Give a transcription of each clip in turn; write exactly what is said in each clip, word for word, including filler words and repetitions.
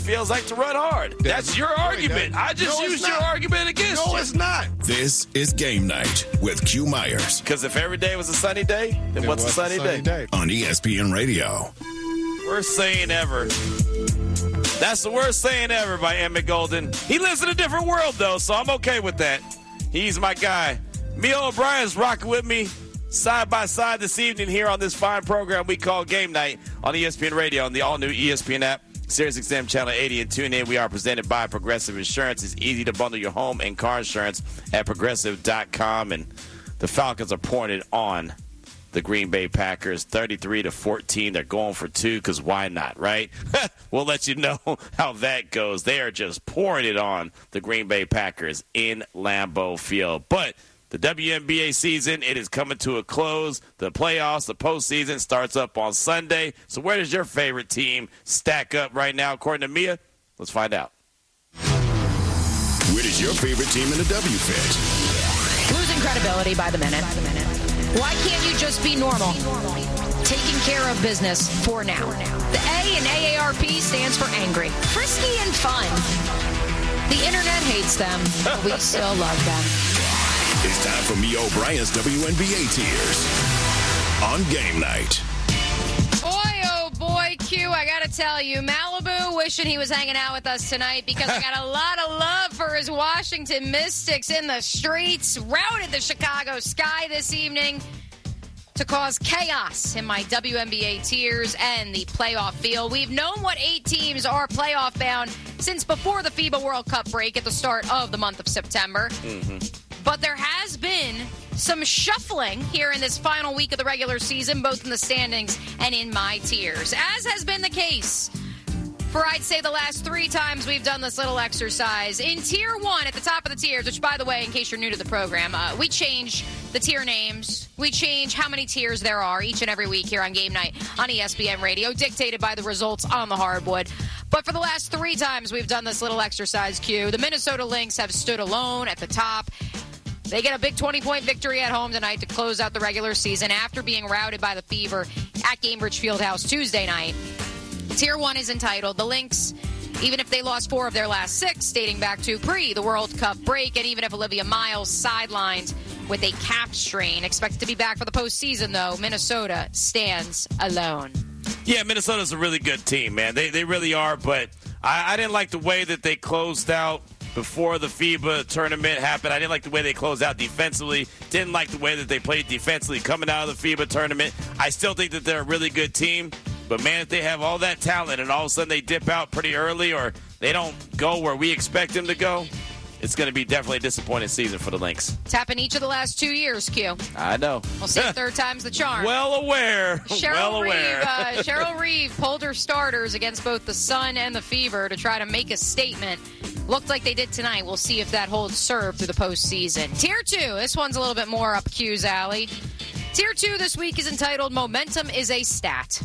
feels like to run hard. That's your argument. I just no, used your argument against no, you. No, it's not. This is Game Night with Q Myers. Because if every day was a sunny day, then It what's a was sunny, sunny day? day? On E S P N Radio. Worst saying ever. That's the worst saying ever by Emmett Golden. He lives in a different world, though, so I'm okay with that. He's my guy. Mia O'Brien's rocking with me side by side this evening here on this fine program we call Game Night on E S P N Radio and the all-new E S P N app, SiriusXM Channel eighty, and tune in. We are presented by Progressive Insurance. It's easy to bundle your home and car insurance at progressive dot com, and the Falcons are pouring it on the Green Bay Packers, thirty-three to fourteen. They're going for two because why not, right? We'll let you know how that goes. They are just pouring it on the Green Bay Packers in Lambeau Field. But the W N B A season, it is coming to a close. The playoffs, the postseason starts up on Sunday. So where does your favorite team stack up right now, according to Mia? Let's find out. Where does your favorite team in the W fit? Losing credibility by the minute. Why can't you just be normal? Taking care of business for now. The A in A A R P stands for angry, frisky, and fun. The internet hates them, but we still love them. It's time for Mia O'Brien's W N B A Tears on Game Night. Boy, oh boy, Q, I gotta tell you, Malibu wishing he was hanging out with us tonight because I got a lot of love for his Washington Mystics in the streets. Routed the Chicago Sky this evening to cause chaos in my W N B A tiers and the playoff field. We've known what eight teams are playoff bound since before the FIBA World Cup break at the start of the month of September. Mm-hmm. But there has been some shuffling here in this final week of the regular season, both in the standings and in my tiers, as has been the case for, I'd say, the last three times we've done this little exercise. In Tier one, at the top of the tiers, which, by the way, in case you're new to the program, uh, we change the tier names. We change how many tiers there are each and every week here on Game Night on E S P N Radio, dictated by the results on the hardwood. But for the last three times we've done this little exercise, Q, the Minnesota Lynx have stood alone at the top. They get a big twenty-point victory at home tonight to close out the regular season after being routed by the Fever at Gainbridge Fieldhouse Tuesday night. Tier one is entitled The Lynx, even if they lost four of their last six, dating back to pre the World Cup break, and even if Olivia Miles sidelined with a calf strain. Expected to be back for the postseason, though. Minnesota stands alone. Yeah, Minnesota's a really good team, man. They they really are, but I, I didn't like the way that they closed out before the FIBA tournament happened. I didn't like the way they closed out defensively. Didn't like the way that they played defensively coming out of the FIBA tournament. I still think that they're a really good team. But, man, if they have all that talent and all of a sudden they dip out pretty early or they don't go where we expect them to go, it's going to be definitely a disappointing season for the Lynx. It's happened each of the last two years, Q. I know. We'll see if third time's the charm. Well aware. Cheryl well Reeve, aware. uh, Cheryl Reeve pulled her starters against both the Sun and the Fever to try to make a statement. Looked like they did tonight. We'll see if that holds serve through the postseason. Tier two. This one's a little bit more up Q's alley. Tier two this week is entitled Momentum is a Stat.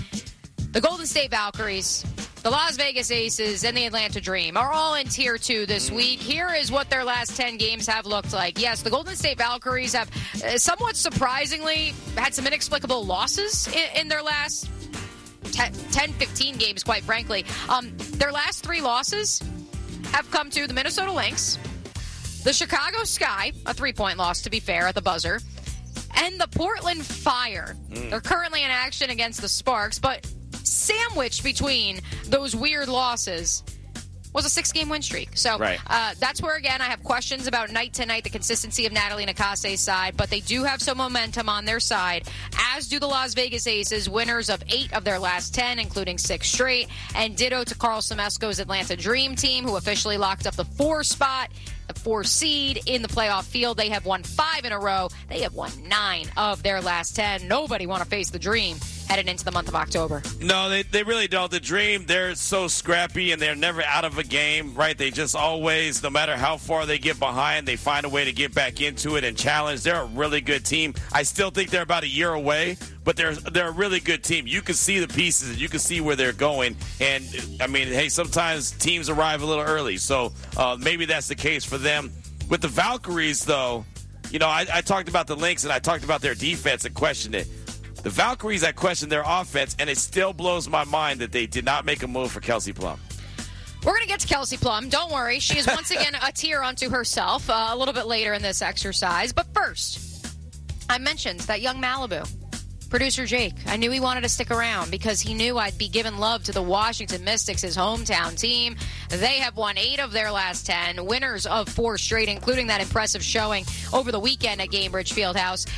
The Golden State Valkyries, the Las Vegas Aces, and the Atlanta Dream are all in Tier two this week. Here is what their last ten games have looked like. Yes, the Golden State Valkyries have uh, somewhat surprisingly had some inexplicable losses in, in their last ten, fifteen games, quite frankly. Um, their last three losses have come to the Minnesota Lynx, the Chicago Sky, a three-point loss, to be fair, at the buzzer, and the Portland Fire. Mm. They're currently in action against the Sparks, but sandwiched between those weird losses was a six-game win streak. So right. uh, that's where, again, I have questions about night to night, the consistency of Natalie Nakase's side, but they do have some momentum on their side, as do the Las Vegas Aces, winners of eight of their last ten, including six straight, and ditto to Carl Semesco's Atlanta Dream team, who officially locked up the four spot, the four seed in the playoff field. They have won five in a row. They have won nine of their last ten. Nobody want to face the Dream headed into the month of October. No, they, they really don't. The Dream, they're so scrappy and they're never out of a game, right? They just always, no matter how far they get behind, they find a way to get back into it and challenge. They're a really good team. I still think they're about a year away, but they're they're a really good team. You can see the pieces. You can see where they're going. And, I mean, hey, sometimes teams arrive a little early, so uh, maybe that's the case for them. With the Valkyries, though, you know, I, I talked about the Lynx and I talked about their defense and questioned it. The Valkyries, I question their offense, and it still blows my mind that they did not make a move for Kelsey Plum. We're going to get to Kelsey Plum. Don't worry. She is once again a tier unto herself uh, a little bit later in this exercise. But first, I mentioned that young Malibu. Producer Jake, I knew he wanted to stick around because he knew I'd be giving love to the Washington Mystics, his hometown team. They have won eight of their last ten, winners of four straight, including that impressive showing over the weekend at Gainbridge Fieldhouse.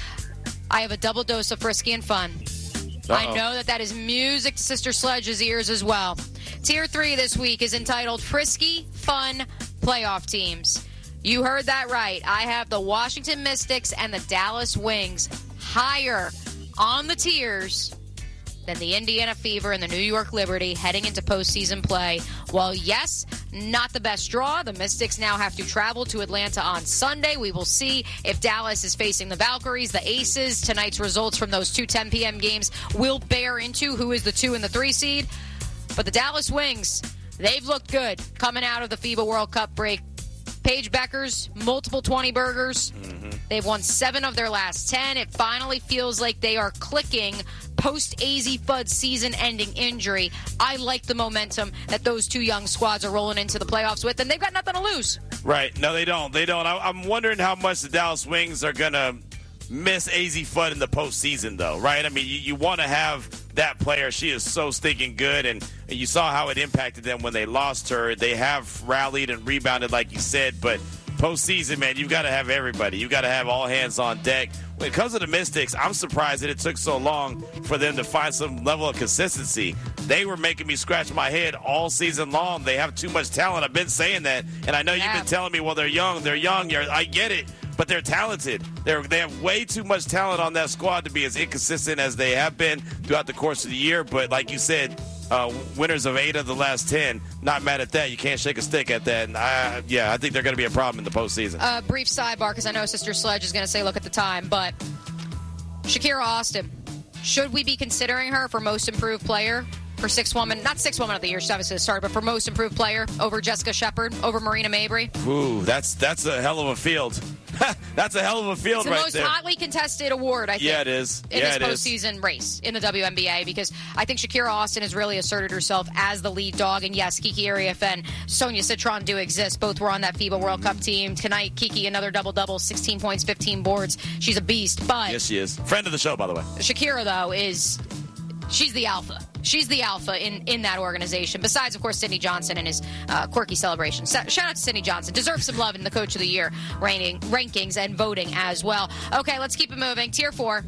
I have a double dose of frisky and fun. Uh-oh. I know that that is music to Sister Sledge's ears as well. Tier three this week is entitled Frisky Fun Playoff Teams. You heard that right. I have the Washington Mystics and the Dallas Wings higher on the tiers than the Indiana Fever and the New York Liberty heading into postseason play. While, yes, not the best draw, the Mystics now have to travel to Atlanta on Sunday. We will see if Dallas is facing the Valkyries, the Aces. Tonight's results from those two ten p.m. games will bear into who is the two and the three seed. But the Dallas Wings, they've looked good coming out of the FIBA World Cup break. Paige Beckers, multiple twenty burgers. Mm-hmm. They've won seven of their last ten. It finally feels like they are clicking post-A Z Fudd season-ending injury. I like the momentum that those two young squads are rolling into the playoffs with, and they've got nothing to lose. Right. No, they don't. They don't. I, I'm wondering how much the Dallas Wings are going to miss A Z Fudd in the postseason, though, right? I mean, you, you want to have that player. She is so stinking good, and, and you saw how it impacted them when they lost her. They have rallied and rebounded, like you said, but postseason, man, you've got to have everybody. You've got to have all hands on deck. When it comes to the Mystics, I'm surprised that it took so long for them to find some level of consistency. They were making me scratch my head all season long. They have too much talent. I've been saying that, and I know yeah. you've been telling me, well, they're young. They're young. You're, I get it. But they're talented. They're, they have way too much talent on that squad to be as inconsistent as they have been throughout the course of the year. But like you said, uh, winners of eight of the last ten, not mad at that. You can't shake a stick at that. And I, yeah, I think they're going to be a problem in the postseason. Uh, brief sidebar, because I know Sister Sledge is going to say look at the time. But Shakira Austin, should we be considering her for most improved player? For sixth woman, not sixth woman of the year, she's obviously started, but for most improved player over Jessica Shepard, over Marina Mabry. Ooh, that's that's a hell of a field. That's a hell of a field right there. It's the most hotly contested award, I think. Yeah, it is. In yeah, this postseason race in the W N B A, because I think Shakira Austin has really asserted herself as the lead dog. And yes, Kiki Arief and Sonia Citron do exist. Both were on that FIBA World Cup team. Tonight, Kiki, another double-double, sixteen points, fifteen boards. She's a beast. But yes, she is. Friend of the show, by the way. Shakira, though, is... She's the alpha. She's the alpha in, in that organization. Besides, of course, Sidney Johnson and his uh, quirky celebration. So, shout out to Sidney Johnson. Deserves some love in the Coach of the Year ranking, rankings and voting as well. Okay, let's keep it moving. Tier four.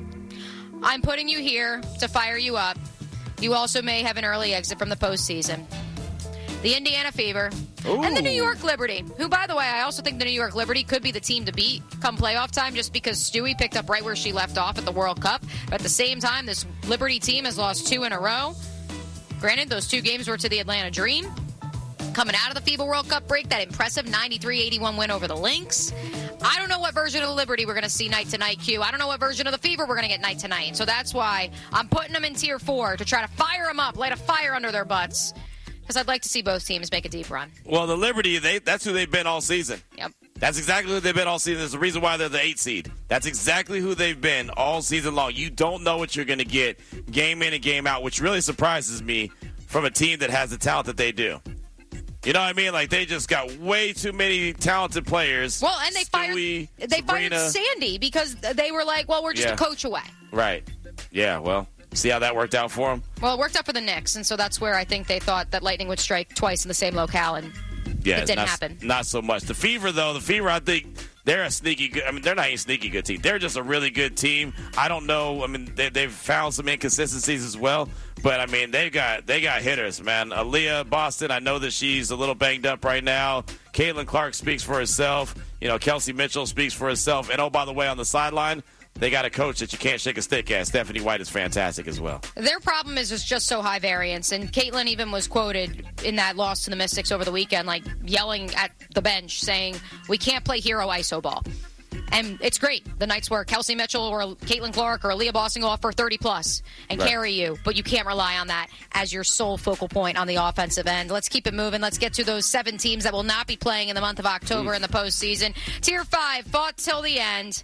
I'm putting you here to fire you up. You also may have an early exit from the postseason. The Indiana Fever, Ooh. and the New York Liberty, who, by the way, I also think the New York Liberty could be the team to beat come playoff time just because Stewie picked up right where she left off at the World Cup. But at the same time, this Liberty team has lost two in a row. Granted, those two games were to the Atlanta Dream. Coming out of the FIBA World Cup break, that impressive ninety-three eighty-one win over the Lynx. I don't know what version of the Liberty we're going to see night to night, Q. I don't know what version of the Fever we're going to get night to night. So that's why I'm putting them in Tier four to try to fire them up, light a fire under their butts. Because I'd like to see both teams make a deep run. Well, the Liberty, they that's who they've been all season. Yep. That's exactly who they've been all season. There's the reason why they're the eight seed. That's exactly who they've been all season long. You don't know what you're going to get game in and game out, which really surprises me from a team that has the talent that they do. You know what I mean? Like, they just got way too many talented players. Well, and they Stewie, fired they Sabrina. fired Sandy because they were like, well, we're just yeah. a coach away. Right. Yeah, well. See how that worked out for them? Well, it worked out for the Knicks, and so that's where I think they thought that lightning would strike twice in the same locale, and yeah, it didn't not, happen. Not so much. The Fever, though, the Fever, I think they're a sneaky good – I mean, they're not a sneaky good team. They're just a really good team. I don't know. I mean, they, they've found some inconsistencies as well, but, I mean, they got they got hitters, man. Aaliyah Boston, I know that she's a little banged up right now. Caitlin Clark speaks for herself. You know, Kelsey Mitchell speaks for herself. And, oh, by the way, on the sideline – they got a coach that you can't shake a stick at. Stephanie White is fantastic as well. Their problem is it's just so high variance. And Caitlin even was quoted in that loss to the Mystics over the weekend, like yelling at the bench, saying, we can't play hero I S O ball. And it's great. The nights where Kelsey Mitchell or Caitlin Clark or Aaliyah Boston go off for thirty-plus and right. carry you. But you can't rely on that as your sole focal point on the offensive end. Let's keep it moving. Let's get to those seven teams that will not be playing in the month of October Oof. in the postseason. Tier five, fought till the end.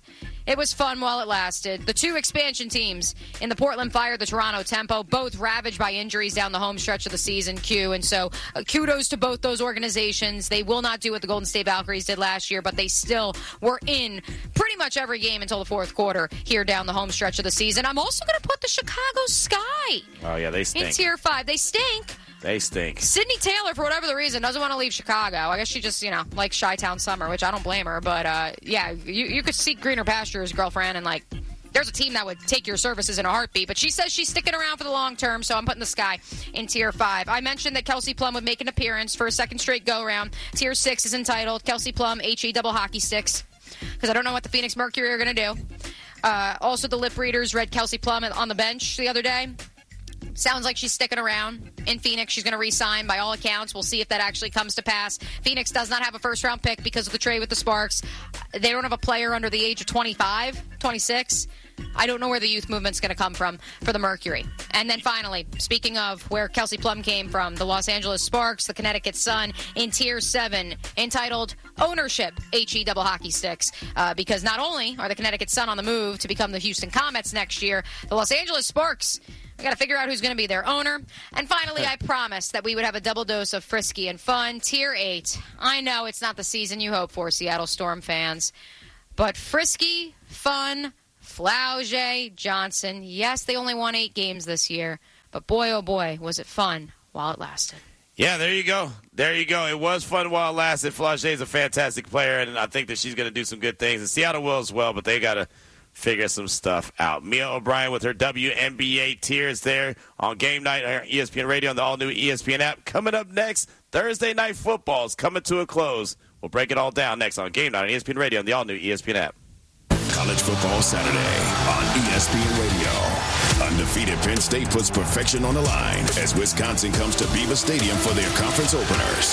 It was fun while it lasted. The two expansion teams in the Portland Fire, the Toronto Tempo, both ravaged by injuries down the home stretch of the season, Q. And so uh, kudos to both those organizations. They will not do what the Golden State Valkyries did last year, but they still were in pretty much every game until the fourth quarter here down the home stretch of the season. I'm also going to put the Chicago Sky Oh, yeah, they stink. in Tier five. They stink. They stink. Sydney Taylor, for whatever the reason, doesn't want to leave Chicago. I guess she just, you know, likes Chi-Town summer, which I don't blame her. But, uh, yeah, you, you could seek greener pastures, girlfriend, and, like, there's a team that would take your services in a heartbeat. But she says she's sticking around for the long term, so I'm putting the Sky in Tier five. I mentioned that Kelsey Plum would make an appearance for a second straight go-around. Tier six is entitled Kelsey Plum H E double hockey sticks, because I don't know what the Phoenix Mercury are going to do. Uh, also, the lip readers read Kelsey Plum on the bench the other day. Sounds like she's sticking around in Phoenix. She's going to re-sign by all accounts. We'll see if that actually comes to pass. Phoenix does not have a first-round pick because of the trade with the Sparks. They don't have a player under the age of twenty-five, twenty-six. I don't know where the youth movement's going to come from for the Mercury. And then finally, speaking of where Kelsey Plum came from, the Los Angeles Sparks, the Connecticut Sun, in Tier seven, entitled Ownership H E double hockey sticks. Uh, because not only are the Connecticut Sun on the move to become the Houston Comets next year, the Los Angeles Sparks, we got to figure out who's going to be their owner. And finally, I promised that we would have a double dose of frisky and fun. Tier eight. I know it's not the season you hope for, Seattle Storm fans. But frisky, fun, Flaugier, Johnson. Yes, they only won eight games this year. But boy, oh boy, was it fun while it lasted. Yeah, there you go. There you go. It was fun while it lasted. Flaugier is a fantastic player, and I think that she's going to do some good things. And Seattle will as well, but they got to figure some stuff out. Mia O'Brien with her W N B A tiers there on game night on E S P N Radio and the all-new E S P N app. Coming up next, Thursday Night Football is coming to a close. We'll break it all down next on game night on E S P N Radio and the all-new E S P N app. College Football Saturday on E S P N Radio. Undefeated Penn State puts perfection on the line as Wisconsin comes to Beaver Stadium for their conference openers.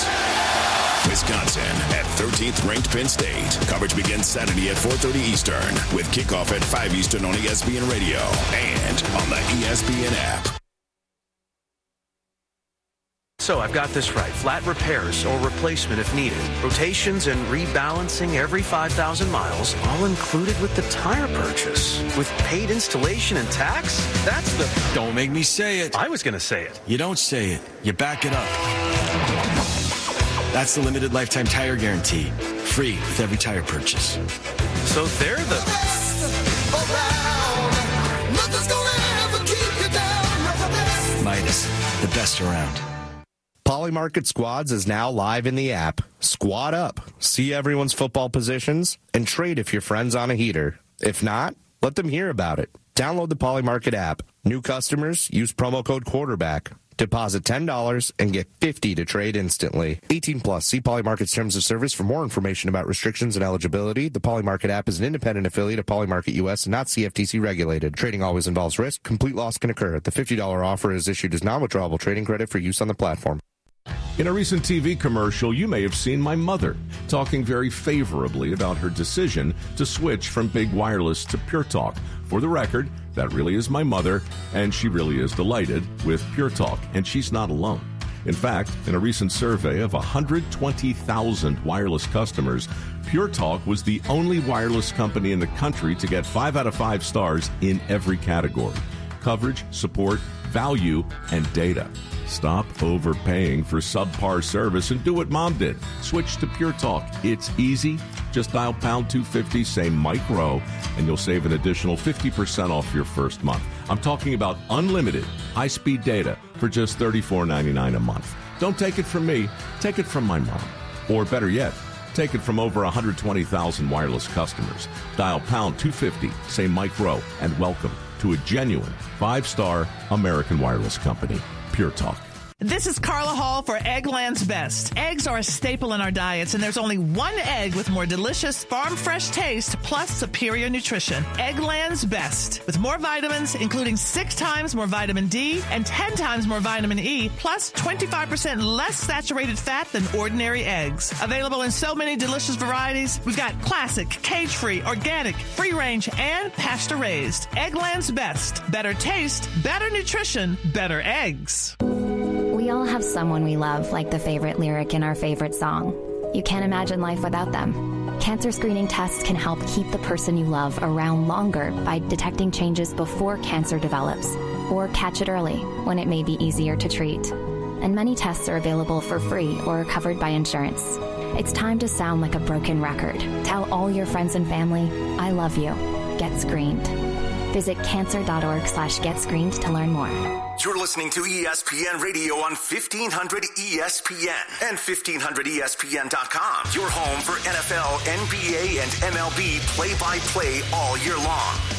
Wisconsin at thirteenth ranked Penn State. Coverage begins Saturday at four thirty Eastern with kickoff at five Eastern on E S P N Radio and on the E S P N app. So I've got this right. Flat repairs or replacement if needed. Rotations and rebalancing every five thousand miles, all included with the tire purchase. With paid installation and tax? That's the... Don't make me say it. I was going to say it. You don't say it. You back it up. That's the limited lifetime tire guarantee. Free with every tire purchase. So they're the... Midas, the best around. Polymarket Squads is now live in the app. Squad up, see everyone's football positions, and trade if your friend's on a heater. If not, let them hear about it. Download the Polymarket app. New customers, use promo code quarterback. Deposit ten dollars and get fifty dollars to trade instantly. eighteen plus. See Polymarket's terms of service for more information about restrictions and eligibility. The Polymarket app is an independent affiliate of Polymarket U S and not C F T C regulated. Trading always involves risk. Complete loss can occur. The fifty dollars offer is issued as non-withdrawable trading credit for use on the platform. In a recent T V commercial, you may have seen my mother talking very favorably about her decision to switch from Big Wireless to Pure Talk. For the record, that really is my mother, and she really is delighted with Pure Talk, and she's not alone. In fact, in a recent survey of one hundred twenty thousand wireless customers, Pure Talk was the only wireless company in the country to get five out of five stars in every category: coverage, support, value, and data. Stop overpaying for subpar service and do what Mom did. Switch to Pure Talk. It's easy. Just dial pound two fifty, say Mike Rowe, and you'll save an additional fifty percent off your first month. I'm talking about unlimited high-speed data for just thirty-four ninety-nine a month. Don't take it from me. Take it from my mom. Or better yet, take it from over one hundred twenty thousand wireless customers. Dial pound two fifty, say Mike Rowe, and welcome to a genuine five-star American wireless company. Pure Talk. This is Carla Hall for Eggland's Best. Eggs are a staple in our diets, and there's only one egg with more delicious farm-fresh taste plus superior nutrition. Eggland's Best. With more vitamins, including six times more vitamin D and ten times more vitamin E, plus twenty-five percent less saturated fat than ordinary eggs. Available in so many delicious varieties. We've got classic, cage-free, organic, free-range, and pasture-raised. Eggland's Best. Better taste, better nutrition, better eggs. We all have someone we love, like the favorite lyric in our favorite song. You can't imagine life without them. Cancer screening tests can help keep the person you love around longer by detecting changes before cancer develops, or catch it early when it may be easier to treat. And many tests are available for free or are covered by insurance. It's time to sound like a broken record. Tell all your friends and family, I love you. Get screened. Visit cancer.org slash get screened to learn more. You're listening to E S P N Radio on fifteen hundred E S P N and fifteen hundred E S P N dot com. Your home for N F L, N B A, and M L B play-by-play all year long.